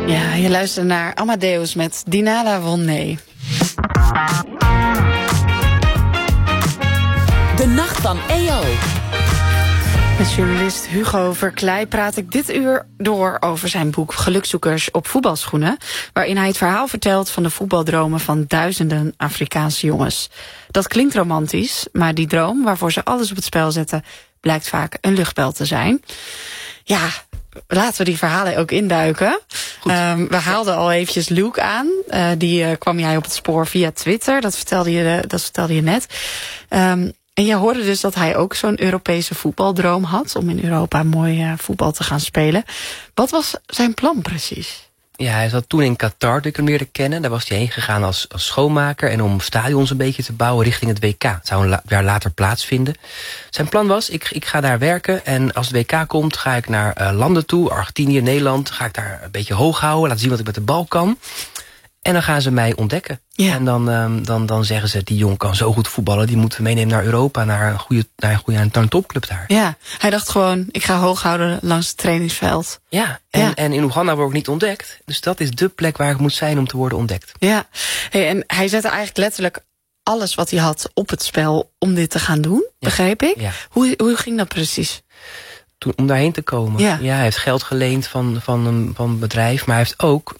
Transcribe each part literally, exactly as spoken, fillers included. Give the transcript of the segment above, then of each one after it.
Ja, je luistert naar Amadeus met Dinala Vonné. De Nacht van E O. Met journalist Hugo Verkleij praat ik dit uur door over zijn boek Gelukzoekers op voetbalschoenen, waarin hij het verhaal vertelt van de voetbaldromen van duizenden Afrikaanse jongens. Dat klinkt romantisch, maar die droom waarvoor ze alles op het spel zetten blijkt vaak een luchtbel te zijn. Ja, laten we die verhalen ook induiken. Um, we haalden al eventjes Luke aan. Uh, die uh, kwam jij op het spoor via Twitter. Dat vertelde je, uh, dat vertelde je net. Um, en je hoorde dus dat hij ook zo'n Europese voetbaldroom had, om in Europa mooi uh, voetbal te gaan spelen. Wat was zijn plan precies? Ja, hij zat toen in Qatar, dat ik hem leerde kennen. Daar was hij heen gegaan als, als schoonmaker en om stadions een beetje te bouwen richting het W K. Het zou een la- jaar later plaatsvinden. Zijn plan was, ik, ik ga daar werken en als het W K komt ga ik naar uh, landen toe, Argentinië, Nederland. Ga ik daar een beetje hoog houden, laten zien wat ik met de bal kan. En dan gaan ze mij ontdekken. Ja. En dan, um, dan, dan zeggen ze, die jongen kan zo goed voetballen, die moeten we meenemen naar Europa, naar een goede, naar een goede naar een topclub daar. Ja, hij dacht gewoon, ik ga hoog houden langs het trainingsveld. Ja, en, ja. en in Oeganda word ik niet ontdekt. Dus dat is de plek waar ik moet zijn om te worden ontdekt. Ja, hey, en hij zette eigenlijk letterlijk alles wat hij had op het spel om dit te gaan doen, ja. begreep ik? Ja. Hoe, hoe ging dat precies? Toen, om daarheen te komen. Ja. ja, hij heeft geld geleend van, van, een, van een bedrijf, maar hij heeft ook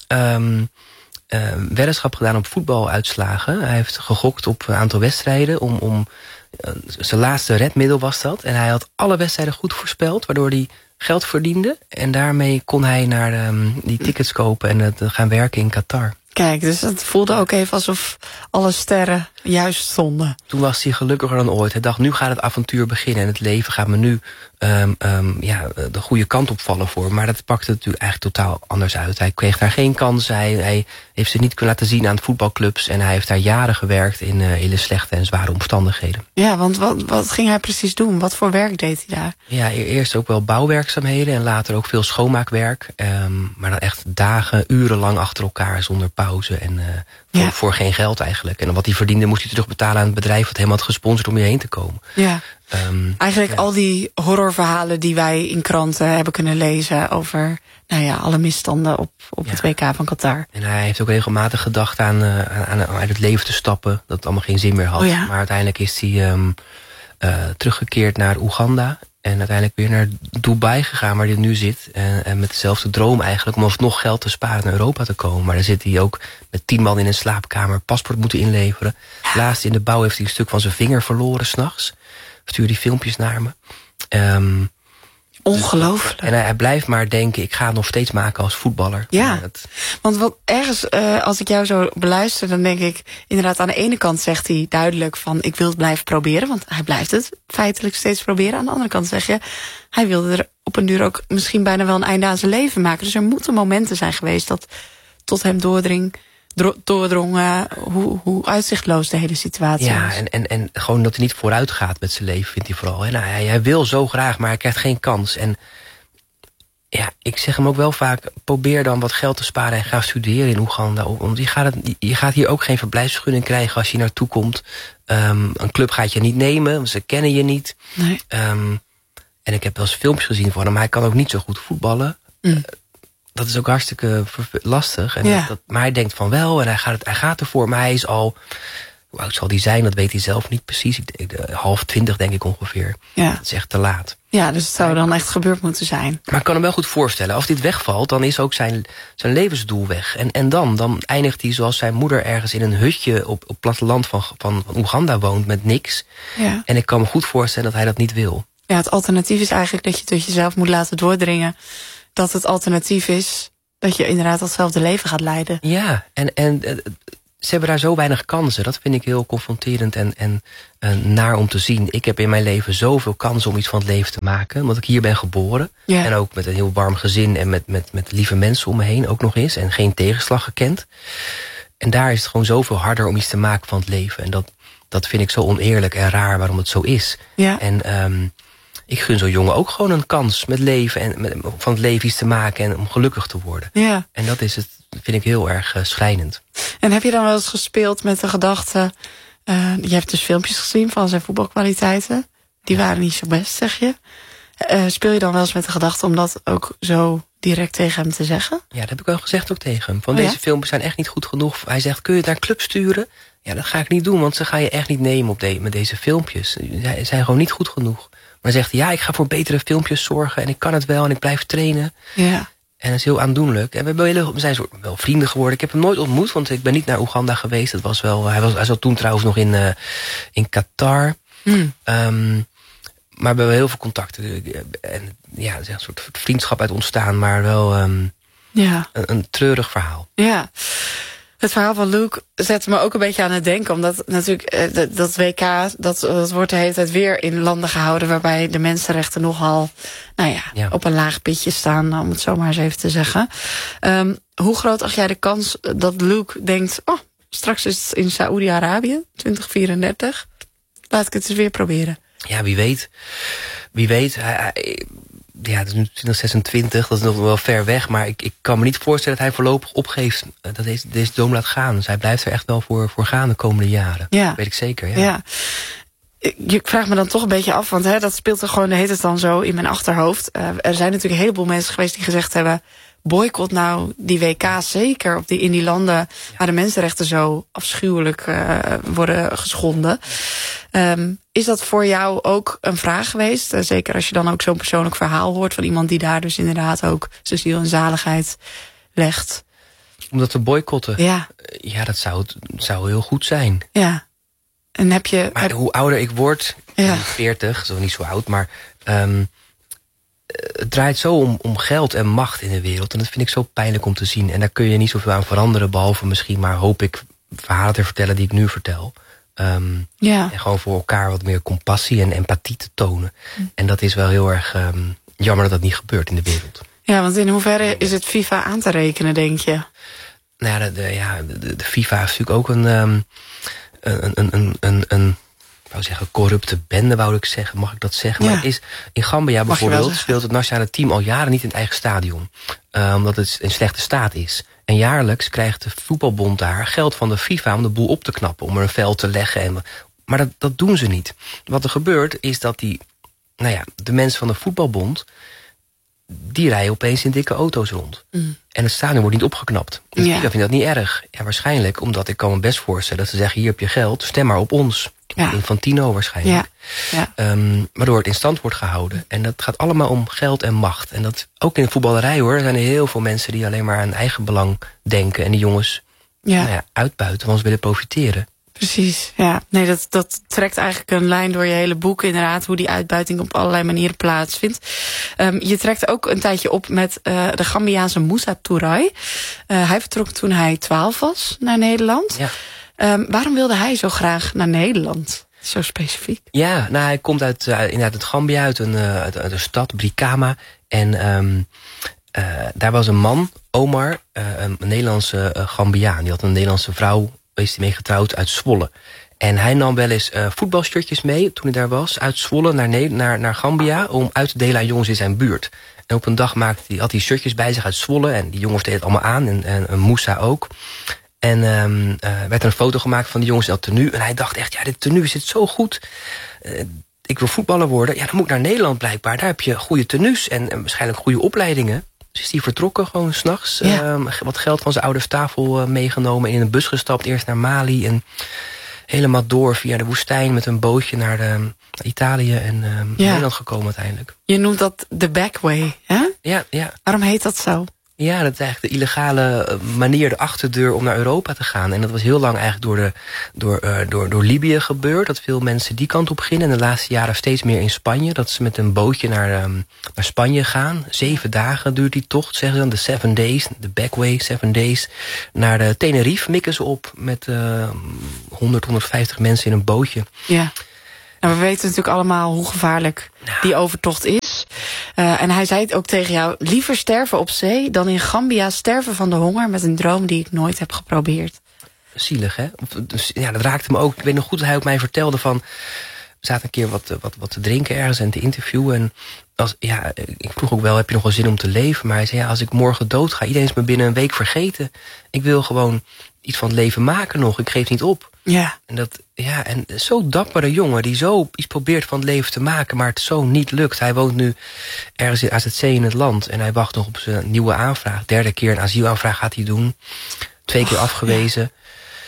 Um, Uh, weddenschap gedaan op voetbaluitslagen. Hij heeft gegokt op een aantal wedstrijden. Om, om uh, zijn laatste redmiddel was dat. En hij had alle wedstrijden goed voorspeld, waardoor hij geld verdiende. En daarmee kon hij naar um, die tickets kopen en uh, gaan werken in Qatar. Kijk, dus het voelde ook even alsof alle sterren juist stonden. Toen was hij gelukkiger dan ooit. Hij dacht, nu gaat het avontuur beginnen en het leven gaat me nu um, um, ja, de goede kant opvallen voor. Maar dat pakte natuurlijk eigenlijk totaal anders uit. Hij kreeg daar geen kans. Hij, hij heeft zich niet kunnen laten zien aan voetbalclubs. En hij heeft daar jaren gewerkt in uh, hele slechte en zware omstandigheden. Ja, want wat, wat ging hij precies doen? Wat voor werk deed hij daar? Ja, eerst ook wel bouwwerkzaamheden en later ook veel schoonmaakwerk. Um, maar dan echt dagen, urenlang achter elkaar zonder pauze. En uh, voor, ja. voor geen geld eigenlijk. En wat hij verdiende moest hij terugbetalen aan het bedrijf dat helemaal had gesponsord om hierheen te komen. Ja. Um, Eigenlijk ja. al die horrorverhalen die wij in kranten hebben kunnen lezen over nou ja, alle misstanden op, op ja. het W K van Qatar. En hij heeft ook regelmatig gedacht aan, uh, aan, aan uit het leven te stappen, dat het allemaal geen zin meer had. Oh ja? Maar uiteindelijk is hij um, uh, teruggekeerd naar Oeganda en uiteindelijk weer naar Dubai gegaan waar hij nu zit. En, en met dezelfde droom eigenlijk om alsnog geld te sparen naar Europa te komen. Maar dan zit hij ook met tien man in een slaapkamer, paspoort moeten inleveren. Ja. Laatst in de bouw heeft hij een stuk van zijn vinger verloren 's nachts. Stuur die filmpjes naar me. Um, Ongelooflijk. En hij, hij blijft maar denken, ik ga het nog steeds maken als voetballer. Ja, het... want wat ergens, uh, als ik jou zo beluister, dan denk ik, inderdaad aan de ene kant zegt hij duidelijk van, ik wil het blijven proberen, want hij blijft het feitelijk steeds proberen. Aan de andere kant zeg je, hij wilde er op een duur ook misschien bijna wel een einde aan zijn leven maken. Dus er moeten momenten zijn geweest dat tot hem doordring, doordrongen hoe, hoe uitzichtloos de hele situatie ja, is. Ja, en, en, en gewoon dat hij niet vooruit gaat met zijn leven, vindt hij vooral. Hè? Nou, hij, hij wil zo graag, maar hij krijgt geen kans. En ja, ik zeg hem ook wel vaak, probeer dan wat geld te sparen en ga studeren in Oeganda. Want je gaat, het, je gaat hier ook geen verblijfsvergunning krijgen als je naartoe komt. Um, een club gaat je niet nemen, want ze kennen je niet. Nee. Um, en ik heb wel eens filmpjes gezien van hem, maar hij kan ook niet zo goed voetballen. Mm. Uh, dat is ook hartstikke lastig. En ja. dat, dat, maar hij denkt van wel en hij gaat, het, hij gaat ervoor. Maar hij is al, hoe oud zal hij zijn, dat weet hij zelf niet precies. Ik, de, half twintig denk ik ongeveer. Ja. Dat is echt te laat. Ja, dus het zou dan echt gebeurd moeten zijn. Maar ik kan hem wel goed voorstellen. Als dit wegvalt, dan is ook zijn, zijn levensdoel weg. En, en dan, dan eindigt hij zoals zijn moeder ergens in een hutje op, op het platteland van, van, van Oeganda woont met niks. Ja. En ik kan me goed voorstellen dat hij dat niet wil. Ja, het alternatief is eigenlijk dat je tot jezelf moet laten doordringen dat het alternatief is dat je inderdaad datzelfde leven gaat leiden. Ja, en, en ze hebben daar zo weinig kansen. Dat vind ik heel confronterend en, en uh, naar om te zien. Ik heb in mijn leven zoveel kansen om iets van het leven te maken. Omdat ik hier ben geboren. Ja. En ook met een heel warm gezin en met, met, met lieve mensen om me heen ook nog eens. En geen tegenslag gekend. En daar is het gewoon zoveel harder om iets te maken van het leven. En dat, dat vind ik zo oneerlijk en raar waarom het zo is. Ja. En um, ik gun zo'n jongen ook gewoon een kans met leven en met, van het leven iets te maken en om gelukkig te worden. Ja. En dat is het, vind ik heel erg uh, schrijnend. En heb je dan wel eens gespeeld met de gedachte, uh, je hebt dus filmpjes gezien van zijn voetbalkwaliteiten. Die ja. waren niet zo best, zeg je. Uh, speel je dan wel eens met de gedachte om dat ook zo direct tegen hem te zeggen? Ja, dat heb ik wel gezegd ook tegen hem. Van oh, deze ja? filmpjes zijn echt niet goed genoeg. Hij zegt, kun je het naar een club sturen? Ja, dat ga ik niet doen, want ze gaan je echt niet nemen op de, met deze filmpjes. Ze zijn gewoon niet goed genoeg. Maar hij zegt, ja, ik ga voor betere filmpjes zorgen en ik kan het wel en ik blijf trainen. Ja. En dat is heel aandoenlijk. En we, hebben hele, we zijn zo wel vrienden geworden. Ik heb hem nooit ontmoet, want ik ben niet naar Oeganda geweest. Dat was wel, hij, was, hij zat toen trouwens nog in, uh, in Qatar. Hmm. Um, maar we hebben heel veel contacten. En ja, er is een soort vriendschap uit ontstaan, maar wel um, ja. een, een treurig verhaal. Ja. Het verhaal van Luke zet me ook een beetje aan het denken. Omdat natuurlijk dat, dat W K, dat, dat wordt de hele tijd weer in landen gehouden waarbij de mensenrechten nogal nou ja, ja. op een laag pitje staan, om het zo maar eens even te zeggen. Um, hoe groot acht jij de kans dat Luke denkt, oh, straks is het in Saoedi-Arabië, twintig vierendertig. Laat ik het eens weer proberen. Ja, wie weet. Wie weet. Hij, hij, ja, het is nu twintig zesentwintig, dat is nog wel ver weg. Maar ik, ik kan me niet voorstellen dat hij voorlopig opgeeft dat deze, deze droom laat gaan. Dus hij blijft er echt wel voor, voor gaan de komende jaren. Ja. Dat weet ik zeker, ja. ja. Ik vraag me dan toch een beetje af, want hè, dat speelt er gewoon de hele tijd dan zo in mijn achterhoofd. Uh, er zijn natuurlijk een heleboel mensen geweest die gezegd hebben, boycott nou die W K's zeker op die, in die landen ja. waar de mensenrechten zo afschuwelijk uh, worden geschonden. Um, is dat voor jou ook een vraag geweest? Uh, zeker als je dan ook zo'n persoonlijk verhaal hoort van iemand die daar dus inderdaad ook zijn ziel en zaligheid legt. Om dat te boycotten? Ja. Ja, dat zou, zou heel goed zijn. Ja. En heb je... Maar heb... hoe ouder ik word, ja. veertig, zo niet zo oud, maar um, het draait zo om, om geld en macht in de wereld. En dat vind ik zo pijnlijk om te zien. En daar kun je niet zoveel aan veranderen, behalve misschien maar hoop ik verhalen te vertellen die ik nu vertel. Um, ja. En gewoon voor elkaar wat meer compassie en empathie te tonen. Hm. En dat is wel heel erg um, jammer dat dat niet gebeurt in de wereld. Ja, want in hoeverre is het FIFA aan te rekenen, denk je? Nou ja, de, de, ja, de, de FIFA heeft natuurlijk ook een... Um, Een, een, een, een, een ik wou zeggen, corrupte bende, wou ik zeggen. Mag ik dat zeggen? Ja. Maar het is, in Gambia Mag bijvoorbeeld speelt het nationale team al jaren niet in het eigen stadion. Uh, omdat het in slechte staat is. En jaarlijks krijgt de voetbalbond daar geld van de FIFA om de boel op te knappen. Om er een veld te leggen. En, maar dat, dat doen ze niet. Wat er gebeurt is dat die, nou ja, de mensen van de voetbalbond, die rijden opeens in dikke auto's rond. Mm. En het stadion wordt niet opgeknapt. De FIFA ja. vindt dat niet erg. Ja, waarschijnlijk, omdat ik kan me best voorstellen dat ze zeggen, hier heb je geld, stem maar op ons. Ja. Infantino waarschijnlijk. Ja. Ja. Um, waardoor het in stand wordt gehouden. En dat gaat allemaal om geld en macht. En dat ook in de voetballerij hoor. Er zijn er heel veel mensen die alleen maar aan eigen belang denken. En die jongens ja. Nou ja, uitbuiten, want ze willen profiteren. Precies, ja. Nee, dat, dat trekt eigenlijk een lijn door je hele boek inderdaad, hoe die uitbuiting op allerlei manieren plaatsvindt. Um, je trekt ook een tijdje op met uh, de Gambiaanse Moussa Touray. Uh, hij vertrok toen hij twaalf was naar Nederland. Ja. Um, waarom wilde hij zo graag naar Nederland? Zo specifiek. Ja, nou, hij komt uit, uh, inderdaad uit Gambia, uit een, uh, uit, uit een stad, Brikama. En um, uh, daar was een man, Omar, uh, een Nederlandse uh, Gambiaan. Die had een Nederlandse vrouw, is hij mee getrouwd, uit Zwolle. En hij nam wel eens uh, voetbalshirtjes mee, toen hij daar was, uit Zwolle naar, ne- naar, naar Gambia, om uit te delen aan jongens in zijn buurt. En op een dag maakte hij, had hij shirtjes bij zich uit Zwolle, en die jongens deden het allemaal aan, en, en, en Moussa ook. En um, uh, werd er een foto gemaakt van die jongens in dat tenue. En hij dacht echt, ja, dit tenue zit zo goed. Uh, ik wil voetballer worden. Ja, dan moet ik naar Nederland blijkbaar. Daar heb je goede tenues en, en waarschijnlijk goede opleidingen. Dus is hij vertrokken gewoon s'nachts. Ja. Um, wat geld van zijn ouders tafel uh, meegenomen. En in een bus gestapt, eerst naar Mali. En helemaal door via de woestijn met een bootje naar, de, naar Italië. En um, ja. Nederland gekomen uiteindelijk. Je noemt dat de backway, hè? Ja, ja. Waarom heet dat zo? Ja, dat is eigenlijk de illegale manier, de achterdeur om naar Europa te gaan. En dat was heel lang eigenlijk door, de, door, uh, door, door Libië gebeurd. Dat veel mensen die kant op gingen. En de laatste jaren steeds meer in Spanje. Dat ze met een bootje naar, um, naar Spanje gaan. Zeven dagen duurt die tocht, zeggen ze dan. De seven days, de backway, seven days. Naar de Tenerife mikken ze op met uh, honderd, honderdvijftig mensen in een bootje. Ja. Nou, we weten natuurlijk allemaal hoe gevaarlijk nou. die overtocht is. Uh, en hij zei het ook tegen jou, liever sterven op zee dan in Gambia sterven van de honger met een droom die ik nooit heb geprobeerd. Zielig, hè? Dus, ja, dat raakte me ook. Ik weet nog goed dat hij ook mij vertelde van, we zaten een keer wat, wat, wat te drinken ergens en te interviewen. En als, ja, ik vroeg ook wel, heb je nog wel zin om te leven? Maar hij zei, ja, als ik morgen dood ga, iedereen is me binnen een week vergeten. Ik wil gewoon iets van het leven maken nog. Ik geef niet op. Ja. En dat, ja, en zo dappere jongen die zo iets probeert van het leven te maken, maar het zo niet lukt. Hij woont nu ergens in A Z C in het land en hij wacht nog op zijn nieuwe aanvraag. Derde keer een asielaanvraag gaat hij doen. Twee keer oh, afgewezen. Ja.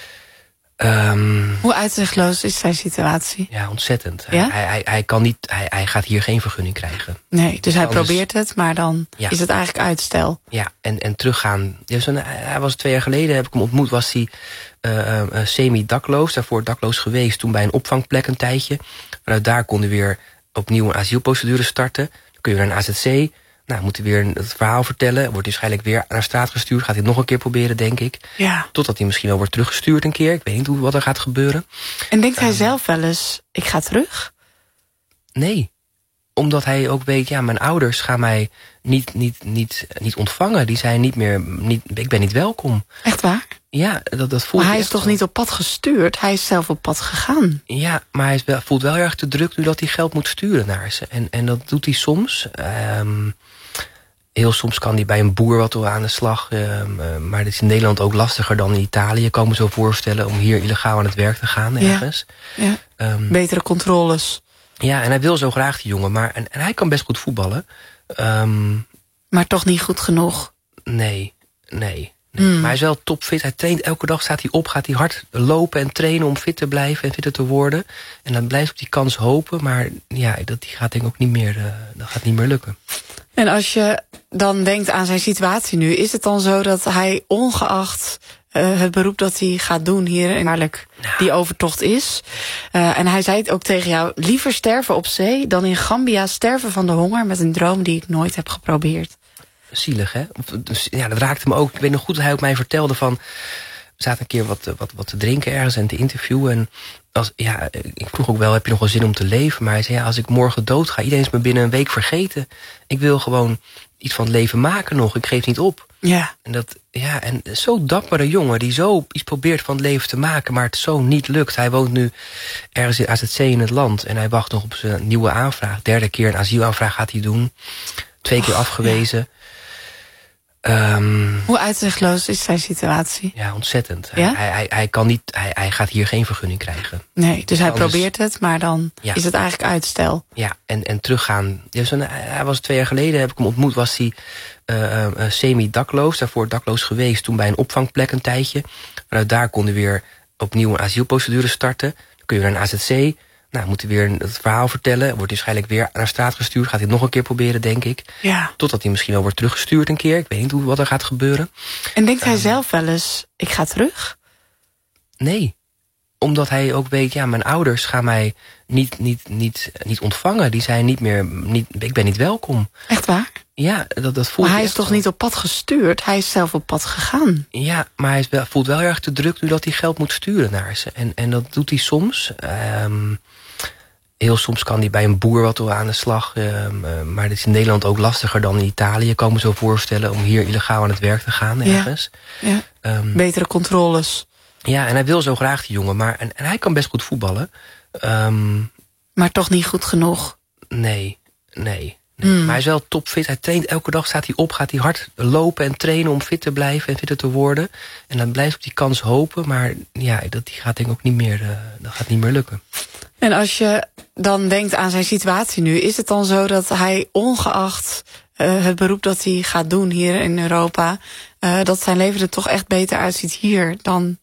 Um, Hoe uitzichtloos is zijn situatie? Ja, ontzettend. Ja? Hij, hij, hij, kan niet, hij, hij gaat hier geen vergunning krijgen. Nee, dus hij Anders, probeert het, maar dan ja. is het eigenlijk uitstel. Ja, en, en teruggaan. Dus een, hij was twee jaar geleden, heb ik hem ontmoet, was hij uh, uh, semi-dakloos. Daarvoor dakloos geweest, toen bij een opvangplek een tijdje. Vanuit daar kon hij weer opnieuw een asielprocedure starten. Dan kun je naar een A Z C. Nou, moet hij weer het verhaal vertellen. Wordt hij waarschijnlijk weer naar straat gestuurd. Gaat hij het nog een keer proberen, denk ik. Ja. Totdat hij misschien wel wordt teruggestuurd een keer. Ik weet niet hoe, wat er gaat gebeuren. En denkt hij um, zelf wel eens, ik ga terug? Nee. Omdat hij ook weet, ja, mijn ouders gaan mij niet, niet, niet, niet ontvangen. Die zijn niet meer, niet, ik ben niet welkom. Echt waar? Ja, dat, dat voelt Maar hij is toch zo. niet op pad gestuurd? Hij is zelf op pad gegaan. Ja, maar hij is wel, voelt wel erg te druk nu dat hij geld moet sturen naar ze. En, en dat doet hij soms. Um, heel soms kan hij bij een boer wat aan de slag. Um, uh, maar dat is in Nederland ook lastiger dan in Italië. Kan me zo voorstellen om hier illegaal aan het werk te gaan ergens. Ja, ja. Um, Betere controles. Ja, en hij wil zo graag die jongen. Maar, en, en hij kan best goed voetballen. Um, maar toch niet goed genoeg? Nee, nee. Nee. Mm. Maar hij is wel topfit. Hij traint elke dag, staat hij op, gaat hij hard lopen en trainen om fit te blijven en fitter te worden. En dan blijft op die kans hopen, maar ja, dat die gaat denk ik ook niet meer, uh, dat gaat niet meer lukken. En als je dan denkt aan zijn situatie nu, is het dan zo dat hij ongeacht uh, het beroep dat hij gaat doen hier en waarlijk nou. die overtocht is. Uh, en hij zei het ook tegen jou, liever sterven op zee dan in Gambia sterven van de honger met een droom die ik nooit heb geprobeerd. Zielig, hè? Dus, ja, dat raakte me ook. Ik weet nog goed dat hij ook mij vertelde van, we zaten een keer wat, wat, wat te drinken ergens en te interviewen. En als, ja, ik vroeg ook wel, heb je nog wel zin om te leven? Maar hij zei, ja, als ik morgen dood ga, iedereen is me binnen een week vergeten. Ik wil gewoon iets van het leven maken nog. Ik geef niet op. Ja. En dat, ja, en zo dappere jongen die zo iets probeert van het leven te maken, maar het zo niet lukt. Hij woont nu ergens in A Z C in het land en hij wacht nog op zijn nieuwe aanvraag. Derde keer een asielaanvraag gaat hij doen. Twee keer oh, afgewezen. Ja. Um, Hoe uitzichtloos is zijn situatie? Ja, ontzettend. Ja? Hij, hij, hij, kan niet, hij, hij gaat hier geen vergunning krijgen. Nee, dus hij Anders, probeert het, maar dan ja. is het eigenlijk uitstel. Ja, en, en teruggaan. Dus een, hij was twee jaar geleden, heb ik hem ontmoet, was hij uh, uh, semi-dakloos. Daarvoor dakloos geweest, toen bij een opvangplek een tijdje. Vanuit daar kon hij weer opnieuw een asielprocedure starten. Dan kun je weer naar een A Z C. Nou, moet hij weer het verhaal vertellen. Wordt hij waarschijnlijk weer naar straat gestuurd. Gaat hij het nog een keer proberen, denk ik. Ja. Totdat hij misschien wel wordt teruggestuurd een keer. Ik weet niet hoe, wat er gaat gebeuren. En denkt hij um, zelf wel eens, ik ga terug? Nee. Omdat hij ook weet, ja, mijn ouders gaan mij niet, niet, niet, niet ontvangen. Die zijn niet meer, niet, ik ben niet welkom. Echt waar? Ja, dat, dat voelt Maar hij is toch zo. niet op pad gestuurd? Hij is zelf op pad gegaan. Ja, maar hij is wel, voelt wel erg te druk nu dat hij geld moet sturen naar ze. En, en dat doet hij soms. Um, heel soms kan hij bij een boer wat aan de slag. Um, uh, maar dat is in Nederland ook lastiger dan in Italië. Kan me zo voorstellen om hier illegaal aan het werk te gaan ergens. Ja, ja. Um, Betere controles. Ja, en hij wil zo graag die jongen. Maar, en, en hij kan best goed voetballen. Um, maar toch niet goed genoeg? Nee, nee. Nee. Mm. Maar hij is wel topfit. Hij traint elke dag, staat hij op, gaat hij hard lopen en trainen om fit te blijven en fitter te worden. En dan blijft op die kans hopen, maar ja, dat die gaat denk ik ook niet meer, uh, dat gaat niet meer lukken. En als je dan denkt aan zijn situatie nu, is het dan zo dat hij ongeacht uh, het beroep dat hij gaat doen hier in Europa, uh, dat zijn leven er toch echt beter uitziet hier dan